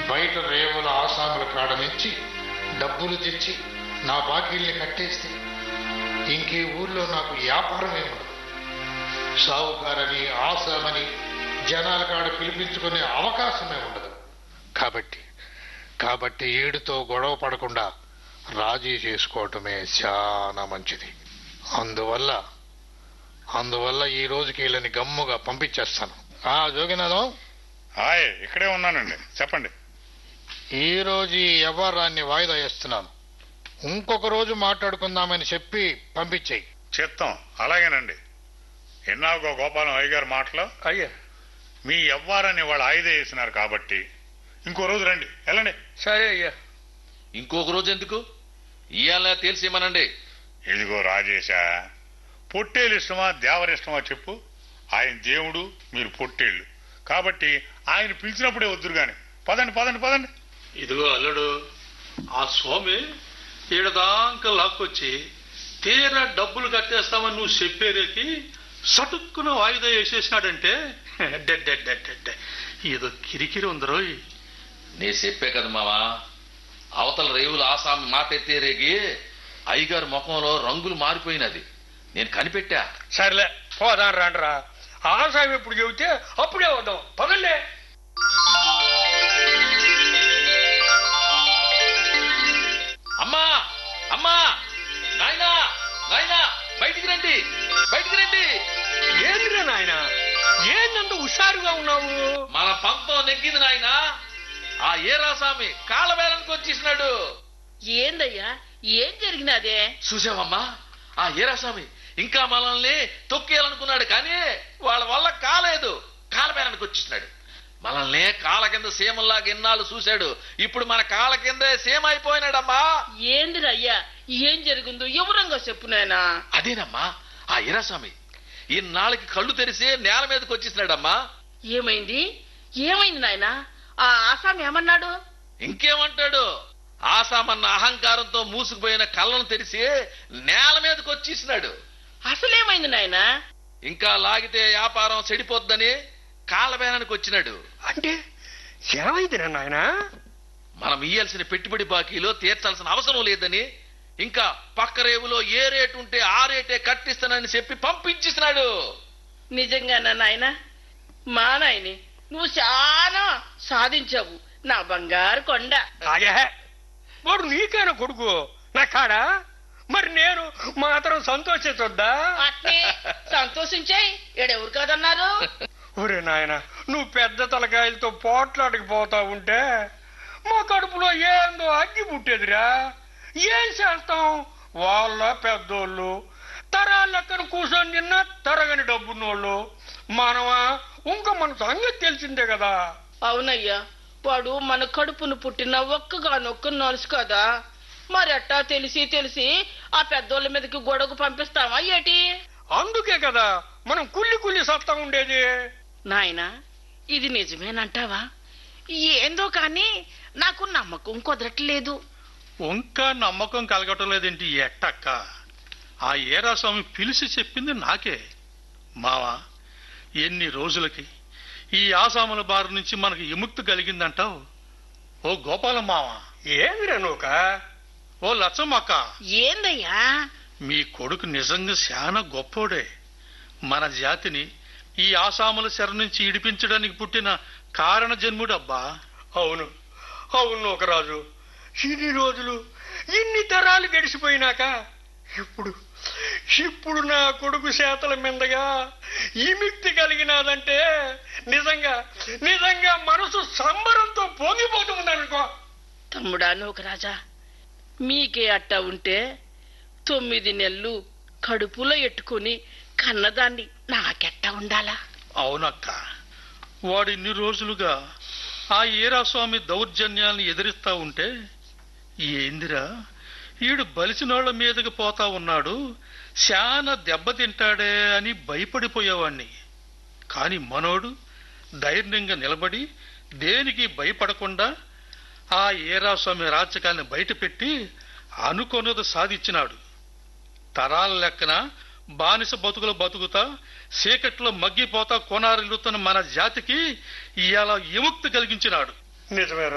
బయట రేవుల ఆసాముల కాడ నుంచి డబ్బులు తెచ్చి నా బాకీల్ని కట్టేస్తే ఇంకే ఊర్లో నాకు వ్యాపారమే ఉండదు. సావుకారని ఆసామని జనాల కాడ పిలిపించుకునే అవకాశమే ఉండదు. కాబట్టి ఏడుతో గొడవ పడకుండా రాజీ చేసుకోవటమే చాలా మంచిది. అందువల్ల ఈ రోజుకి వీళ్ళని గమ్ముగా పంపించేస్తాను. జోగినాథం, ఇక్కడే ఉన్నానండి, చెప్పండి. ఈ రోజు ఈ వ్యవహారాన్ని వాయిదా వేస్తున్నాను. ఇంకొక రోజు మాట్లాడుకుందామని చెప్పి పంపించేయి. చిత్తం, అలాగేనండి. ఎన్నాగో గోపాలం అయ్యగారు మాటలు. అయ్యా, మీ వ్యవహారాన్ని వాళ్ళు ఆయుధ వేసినారు కాబట్టి ఇంకో రోజు రండి, వెళ్ళండి. సరే అయ్యా. ఇంకొక రోజు ఎందుకు? ఇవాళ తెలిసేమనండి. ఇదిగో రాజేశా, పొట్టేలు ఇష్టమా దేవరిష్టమా చెప్పు. ఆయన దేవుడు, మీరు పొట్టేళ్ళు కాబట్టి ఆయన పిలిచినప్పుడే వద్దురు గాని. పదండి పదండి పదండి. ఇదిగో అల్లుడు, ఆ స్వామి ఈడదాకా లాక్కొచ్చి తీరా డబ్బులు కట్టేస్తామని నువ్వు చెప్పేరేకి సటుక్కున వాయిదా వేసేసినాడంటే ఏదో కిరికిరి ఉందరో. నే చెప్పే కదా మావా, అవతల రేవులు ఆసామి మాట ఎత్తేరేగి అయ్యగారు ముఖంలో రంగులు మారిపోయినది నేను కనిపెట్టా. సర్లే పోదాం రండ్రా. ఆసామి ఎప్పుడు చెబితే అప్పుడే వద్దాం, పదండి. అమ్మా అమ్మా, నాయనా నాయనా, బయటికి రండి, బయటికి రండి. ఏంద్రా నాయన, ఏందంత హుషారుగా ఉన్నావు? మన పంపం నెగ్గింది నాయనా. ఆ ఏరాసామి కాళ్ళవేళనికి వచ్చేసినాడు. ఏందయ్యా, ఏం జరిగినదే? చూసావమ్మా, ఆ ఏరాస్వామి ఇంకా మనల్ని తొక్కేయాలనుకున్నాడు, కానీ వాళ్ళ వల్ల కాలేదు. కాలబేరానికి వచ్చేసినాడు. మనల్ని కాళ్ళ కింద సీమల్లాగా ఎన్నాళ్ళు చూశాడు, ఇప్పుడు మన కాళ్ళ కిందే సీమ అయిపోయినాడమ్మా. ఏందిరయ్యా, ఏం జరిగిందో వివరంగా చెప్పు నాయనా. అదేనమ్మా, ఆ ఏరాస్వామి ఇన్నాళ్ళకి కళ్ళు తెరిసి నేల మీదకి వచ్చేసినాడమ్మా. ఏమైంది ఏమైంది నాయనా? ఆ ఆసామి ఏమన్నాడు? ఇంకేమంటాడు, ఆసామన్న అహంకారంతో మూసుకుపోయిన కళ్ళను తెరిచి నేల మీదకి వచ్చేసినాడు. అసలేమైంది నాయనా? ఇంకా లాగితే వ్యాపారం చెడిపోద్దని కాళ్ళబేరానికి వచ్చినాడు. అంటే ఏమైందిరా నాయనా? మనం ఇయ్యాల్సిన పెట్టుబడి బాకీలో తీర్చాల్సిన అవసరం లేదని, ఇంకా పక్క రేవులో ఏ రేటు ఉంటే ఆ రేటే కట్టిస్తానని చెప్పి పంపించేసినాడు. నిజంగానా నాయనా? మా నాయని, నువ్వు చాలా సాధించావు నా బంగారు కొండ. అదే వాడు నీకైనా కొడుకు నా కాడా, మరి నేను మాత్రం సంతోషించొద్దా? అట్నే సంతోషించాయి, ఏడెవరు కాదన్నారు? ఒరే నాయన, నువ్వు పెద్ద తలకాయలతో పోట్లాడకపోతా ఉంటే మా కడుపులో ఏందో అగ్గి పుట్టేదిరా. ఏం చేస్తాం, వాళ్ళ పెద్దోళ్ళు తరాల లెక్కన కూర్చొని నిన్న తరగని డబ్బున్నోళ్ళు మనమా. ఇంకా మన సంగతి తెలిసిందే కదా. అవునయ్యా, వాడు మన కడుపును పుట్టిన ఒక్కగానొక్క నలుసు కదా. మరి అట్టా తెలిసి ఆ పెద్దోళ్ళ మీదకి గొడవకు పంపిస్తావా ఏటి? అందుకే కదా మనం కుళ్ళి సత్తా ఉండేది. నాయనా, ఇది నిజమేనంటావా? ఏందో కాని నాకు నమ్మకం కుదరట్లేదు. ఇంకా నమ్మకం కలగటం లేదేంటి ఎట్టక్క? ఆ ఏరాస్వామి పిలిచి చెప్పింది నాకే. మావా, ఎన్ని రోజులకి ఈ ఆసాముల బారి నుంచి మనకు విముక్తి కలిగిందంటావు? ఓ గోపాలం మావా, ఏమిరా నూక? ఓ లచ్చమ్మక్క, ఏందయ్యా? మీ కొడుకు నిజంగా చాలా గొప్పోడే. మన జాతిని ఈ ఆసాముల చెర నుంచి ఇడిపించడానికి పుట్టిన కారణ జన్ముడబ్బా. అవును అవును నూకరాజు, ఇన్ని రోజులు ఇన్ని తరాలు గడిచిపోయినాక ఇప్పుడు నా కొడుకు చేతల మీదగా విముక్తి కలిగినాదంటే నిజంగా మనసు సంబరంతో పొంగిపోతుందనుకో. తమ్ముడా నూకరాజా, మీకే అట్టా ఉంటే 9 నెలలు కడుపులో ఎట్టుకుని కన్నదాన్ని నాకెట్టా ఉండాలా? అవునక్క, వాడు ఇన్ని రోజులుగా ఆ ఏరాస్వామి దౌర్జన్యాల్ని ఎదిరిస్తా ఉంటే ఏందిరా ఈడు బలిసినోళ్ల మీదకి పోతా ఉన్నాడు, శానా దెబ్బతింటాడే అని భయపడిపోయేవాణ్ణి. కాని మనోడు ధైర్యంగా నిలబడి దేనికి భయపడకుండా ఆ ఏరాస్వామి రాజకాల్ని బయటపెట్టి అనుకొన్నది సాధించినాడు. తరాల లెక్కన బానిస బతుకులు బతుకుతా చీకట్లో మగ్గిపోతా కొనారిల్లుతున్న మన జాతికి ఇవాళ విముక్తి కలిగించినాడు. నిజమే.